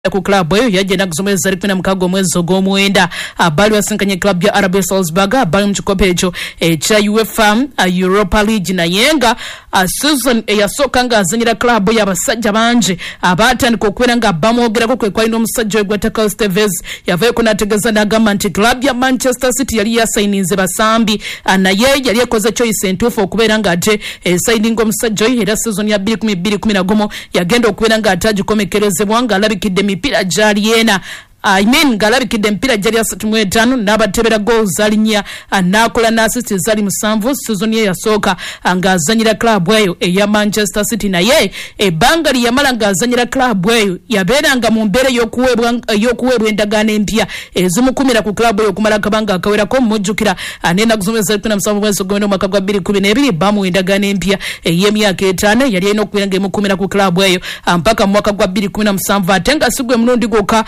ku club eyo yagenda kuzomeza ali kwina mukago mwezi ogw'omwenda abali basinkanye club ya RB Salzburg abali mu kikopo ekyo ekya UEFA Europa League nayenga season eyasooka nga azanyira club y'abasajja bangi abatandika okubeera nga bamwogerako kwe kwalina omusajja we gweta Carlos Tevez yavayo nategeeza n'agamba nti club ya Manchester City yali yasayininze basambi naye yali ekoze choice entuufu okubeera nga ate sayininga omusajja oyo era season ya 2020-2021 yagenda okubeera nga ate agikomekerezebwa nga alabikidde mipira gyali yena galabikidde mpira jali ya 35 n'abatebera goals alinya nakola na assist zali 7 season ye yasooka nga azanyira club eyo eya Manchester City naye bangali yamala nga azanyira club eyo yabeera nga mu mbeera y'okuweebwa endagaano empya ezimukumira ku club eyo kumala kabanga akawerako mujjukira anena kuzomeza 17 mwezi gw'omwenda omwaka gwa 2012 bamu endagaano empya ey'emyaka 5 yali alina okubeera nga emukumira ku club eyo mpaka mu mwaka gwa 2017 ate nga sigwe mulundi gwokka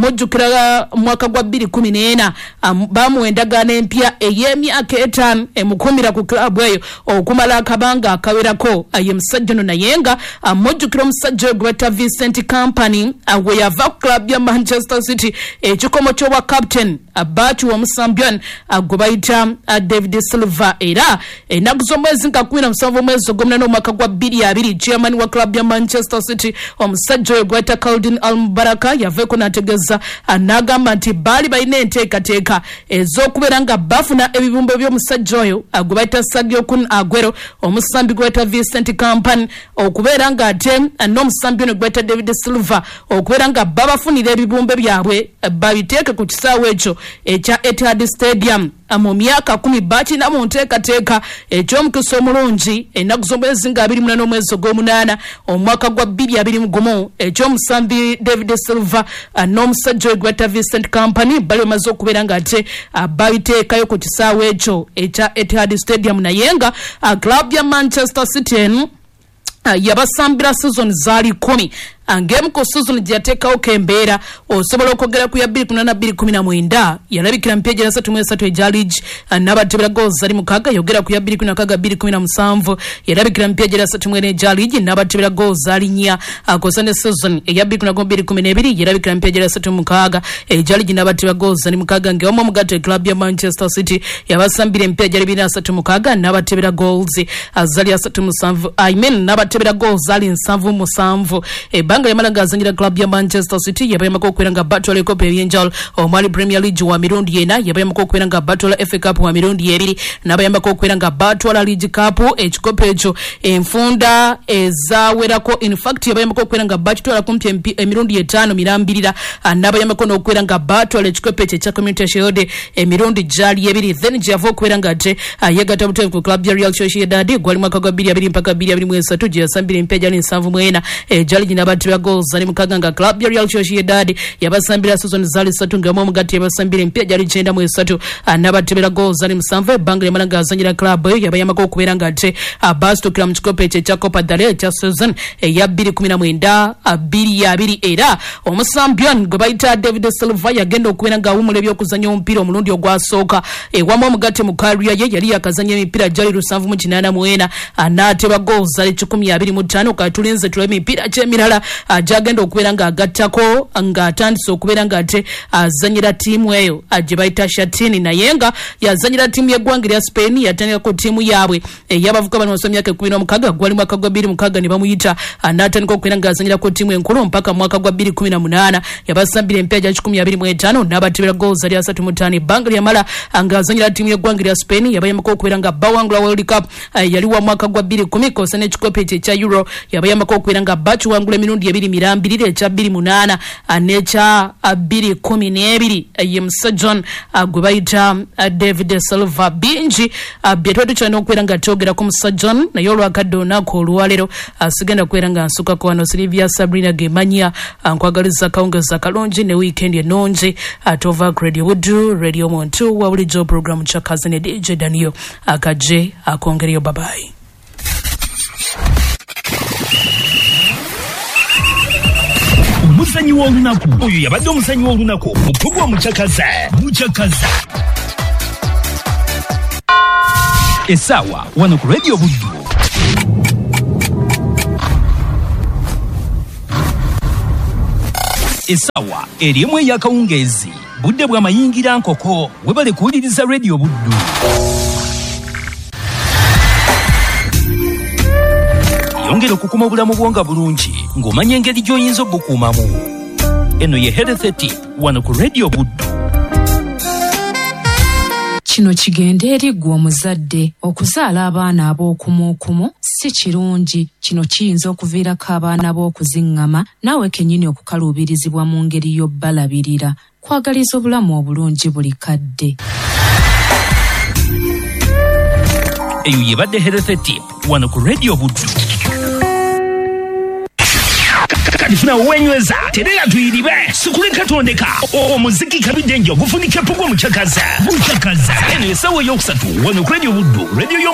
kira mwaka gwa 2014 bamu endagaano empya ey'emyaka 5 emukumira ku club eyo okumala akabanga akawerako ye musajja no nayenga mujjukira omusajja we gweta Vincent Kompany we yava ku club ya Manchester City ekikomo ky'obwa captain abachi wa Musambian gwe bayita David Silva era ennaku z'omwezi nga 17 mwezi ogw'omwenda omwaka gwa 2020 chairman wa club ya Manchester City omusajja we gweta Khalidin Al-Mubaraka yavaeko n'ategeeza anagamba nti bali balina enteekateeka ez'okubeera nga bafuna ebibumbe by'omusajja oyo gwe bayita Sergio Kun Aguero omusambi gwe bayita Vincent Kompany okubeera nga ate n'omusambi ono gwe bayita David Silva okubeera nga babafunira ebibumbe byabwe babiteeke ku kisaawe ekyo ekya Etihad Stadium mu myaka 10 bakina mu nteekateeka eky'omukisa omulungi ennaku z'omwezi nga 28 omwezi ogw'omunaana omwaka gwa 2021 eky'omusambi David Silva n'omusajja we gweta Vincent Kompany bali bamaze okubeera nga ate babiteekayo ku kisaawe ekyo ekya Etihad Stadium nayenga club ya Manchester City enu yabasambira season zaali 10 angemu ko season gyateekawo kembeera osobola okwogera ku ya 2018-2019 yalabikira mpya 33 eja league n'abatebera goals ali mukaga yogera ku ya 2016-2017 yalabikira mpya 34 eja league n'abatebera goals ali nya akosane season eya 2012 yalabikira mpya 36 eja league n'abatebera goals ali mukaga ngemu mugato club ya Manchester City yabasambira mpya 2036 n'abatebera goals azali 37 n'abatebera goals ali 7 banga yamala azanyira club ya Manchester City yabayamako okubeera nga battle ya Copa y'Enjawulo omwali Premier League wa mirundi ena yabayamako okubeera nga battle FA Cup wa mirundi 2 n'abayamako okubeera nga battle League Cup ekikopo ekyo enfunda ezawerako in fact yabayamako okubeera nga battle kumpi emirundi 5 mirambirira n'abayamako n'okubeera nga battle ekikopo ekyo ekya Community Shield emirundi gyali 2 then gyava okubeera nga ate yagata butwe ku club ya Real Sociedad gwali mwaka gwa 2020 mpaka 2023 gyasambira empya gyali 7 gyali ginabatira goals ali mukaga nga club ya Real Sociedad yabasambira season zali 3 ngamo mugati yabasambira mpya gyali 9 n'abatebera goals ali 7 banga yamala azanyira club yabayamako okubeera nga ate bastukira mu kikopo ekyo ekya Copa del Rey ekya season eya 2019 2020 era omusambian gwe bayita David Silva yagenda okubeera nga awumula ebyokuzanya omupiira omulundi ogwasooka ewamu omugati mu career ye yali yakazanya emipiira gyali 784 n'ateba goals ali 125 katulinze tule emipiira gyemirala ajagenda okubeera nga agattako nga atandise okubeera nga ate azanyira tiimu eyo gye bayita Shatini nayenga yazanyira tiimu y'eggwanga lya Spain yatandikako tiimu yaabwe y'abavuka bano emyaka 16 gwali mwaka gwa 2006 ne bamuyita n'atandika okubeera nga azanyirako tiimu enkulu mpaka mwaka gwa 2018 yabasambira empya gya 15 n'abatebera goals ali 35 banga lyamala nga azanyira tiimu y'eggwanga lya Spain yabayambako okubeera nga bawangula World Cup yali wa mwaka gwa 2010 kosa n'ekikopo ekyo ekya Euro yabayambako okubeera nga bakiwangula emirundi 2 mirambirire ekya 28 n'ekya 2012 ye musajja gwe bayita David Silva bingi byetwali tukyalina okubeera nga twogera ku musajja naye olwakadde olunaku olwaleero sigenda kubeera nga nsukako wano Silvia Sabrina Gemanya nkwagaliza kawungeza kalungi ne weekend ennungi atova Radio Wudu Radio Muntu wa bulijjo program kyakazi ne DJ Daniel akaje akongereyo babayi. Musanyi w'olunaku oyo yabadde omusanyi w'olunaku mutugwa mukyakaza essaawa wano ku Radio Buddu. Esawa erimu ey'akawungeezi budde bw'amayingira nkoko webale kuwuliriza Radio Buddu. Yongera okukuma obulamu bwonga bulungi ng'omanya engeri gy'oyinza obukuumamu. Eno ye Health Tip wano ku Radio Buddu. Kino kigenda eri ggwe omuzadde okuzaala abaana ab'okumuukumu si kirungi. Kino kiyinza okuviirako abaana b'okuziŋŋama naawe kennyini okukaluubirizibwa mu ngeri y'obbalabirira. Kwagaliza obulamu obulungi buli kadde. Eyo yebadde Health Tip wano ku Radio Buddu. Funa wenyweza terera tuyiribe sikuleka tondeka omuziki kabidde njo gufunika pugwa muchakaza eno esawa yokusatu wano ku Radio Buddu radio